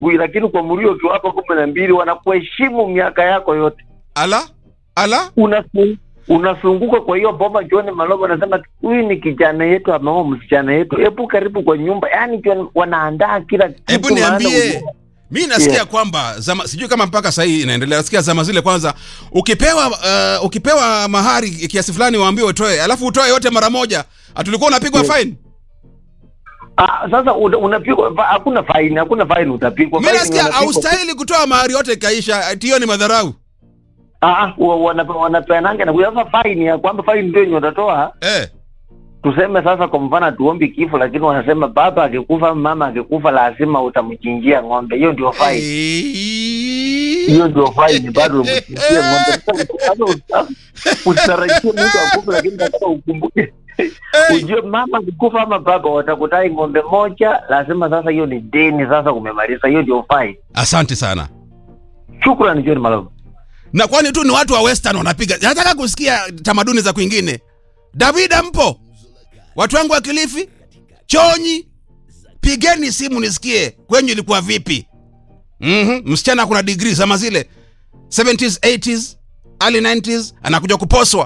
asubuhi, lakini kwa mlio ukiwapa 12 wanakuheshimu miaka yako yote. Ala Unasunguka kwa hiyo boma John Maloba anasema huyu ni kijana yetu ama msichana yetu. Hebu karibu kwa nyumba. Yaani wanaandaa kila kitu. Hebu niambie. Mimi nasikia kwamba sijui kama mpaka sasa hii inaendelea. Nasikia zama zile kwanza ukipewa mahari kiasi fulani waambiwe utoe, alafu utoe yote mara moja. Atulikuwa unapigwa fine. Sasa unapigwa, hakuna fine utapigwa. Mimi nasikia haustahili kutoa mahari yote kaisha, hiyo ni madharau. Wanapeananga na kuyafa fine ya kwamba fine ndio yenye watatoa. Tuseme sasa kwa mfano tuombi kifo, lakini wanasema baba akikufa mama akikufa lazima utamchinjia ng'ombe. Hiyo ndio fine. Hiyo ndio fine, bado umchinjia ng'ombe. Sasa usitarajie mtu akufe, lakini nataka ukumbuke. Ujue mama akikufa ama baba watakutai ng'ombe moja, lazima sasa hiyo ni deni, sasa umemaliza. Hiyo ndio fine. Asante sana. Shukrani John Malova. Na kwani tu ni watu wa Western wanapiga. Nataka kusikia tamaduni za kwingine. Davida mpo? Watu wangu wa Kilifi, Chonyi, pigeni simu nisikie kwenyu ilikuwa vipi. Msichana kuna degree zama zile 70s, 80s, early 90s anakuja kuposwa.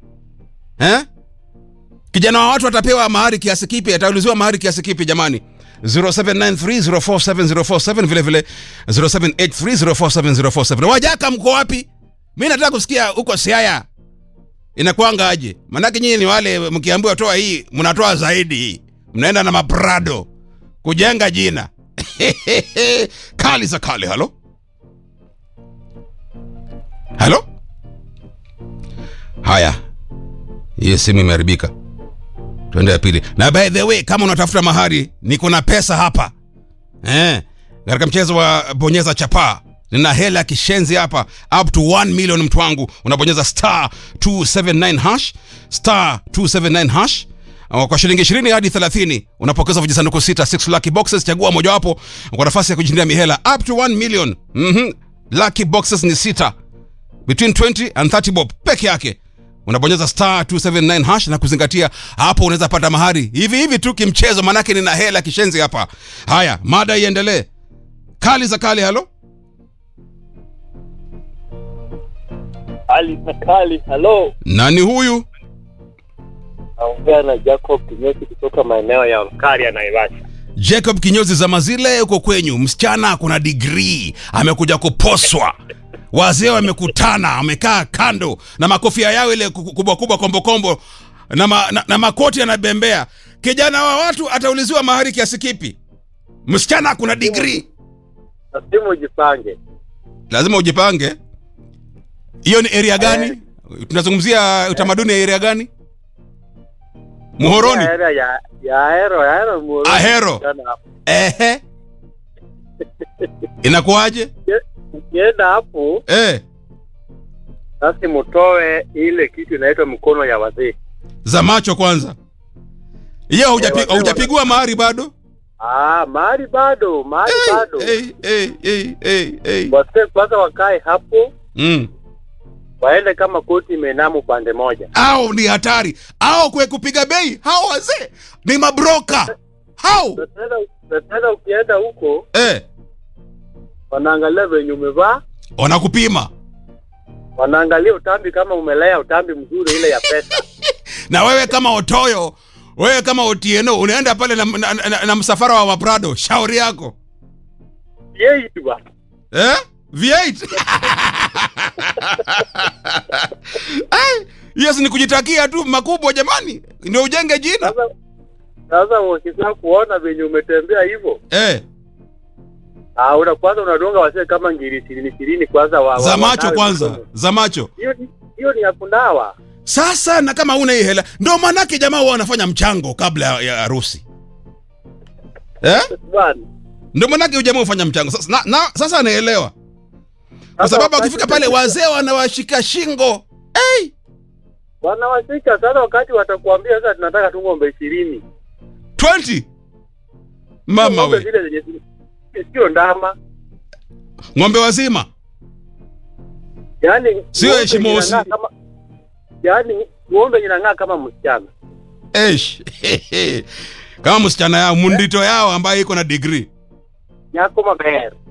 Kijana wa watu atapewa mahari kiasi kipi? Atauliziwa mahari kiasi kipi jamani? 0793047047 vile vile 0783047047. Wajaka mko wapi? Mimi nataka kusikia huko Siaya inakuanga aje. Manake nyinyi ni wale mkiambiwa toa hii mnatoa zaidi hii. Mnaenda na maprado kujenga jina. Kali za kale. Halo? Haya. Hii simu imeharibika. Twende ya pili. Na by the way, kama unatafuta mahari, niko na pesa hapa. Katika mchezo wa bonyeza chapa, nina hela kishenzi hapa up to 1 million mtu wangu. Unabonyeza *279 hash. Kwa shilingi 20 hadi 30 unapokeza vijisanduku 6 lucky boxes. Chagua moja wapo kwa nafasi ya kujindia mihela up to 1 million. Lucky boxes ni 6 between 20 and 30 bob peke yake. Unabonyeza *279 hash na kuzingatia hapo unaweza pata mahari hivi tu kimchezo, manake nina hela kishenzi hapa. Haya, mada iendelee. Kali za kale. Halo? Halo. Nani huyu? Naongea na Jacob Kinyozi kutoka maeneo ya Mkaria Naivasha. Jacob Kinyozi, zama zile huko kwenyu msichana kuna degree amekuja kuposwa. Wazee wamekutana, wamekaa kando na makofia yao ile kubwa kombo na makoti yanabembea. Kijana wa watu atauliziwa mahari kiasi kipi? Msichana kuna degree. Lazima ujipange. Hiyo ni area gani? Tunazungumzia utamaduni ya area gani? Muhoroni? Ya Ahero Muhoroni. Ahero. Inakuaje? Ukienda hapo sasa mtoe ile kitu inaitwa mkono ya wazee. Za macho kwanza. Hiyo hujapigwa mahari bado? Mahari bado. Wazee kwanza wakae hapo. Waende kama koti imenamu upande moja. Hao ni hatari. Hao kwa kupiga bei, hao wazee ni mabroka. Hao. Sasa ukienda huko wanaangalia venye umevaa, wanakupima. Wanaangalia utambi kama umelea utambi mzuri ile ya pesa. Na wewe kama Otoyo, wewe kama Otieno unaenda pale na msafara wa Maprado, shauri yako. V8 ba. V8. Yes, ni kujitakia tu makubwa jamani. Ndio ujenge jina. Sasa ukitaka kuona venye umetembea hivyo. Kwanza unadonga wazee kama ngiri 20 kwanza za macho kwanza. Za macho. Hiyo ni ya kunawa. Sasa na kama una hii hela, ndio manake jamaa wao wanafanya mchango kabla ya harusi. Ndio manake jamaa ufanya mchango. Sasa anaelewa. Kwa sababu akifika pale wazee wanawashika shingo. Wanawashika sasa wakati watakuambia sasa tunataka tu ng'ombe 20. 20. Mama we. Sio ndama. Ng'ombe wazima. Yaani sio heshimosi. Yaani ng'ombe inang'aa kama msichana. Kama msichana yao, mundito yao ambaye iko na degree. Nyako maber.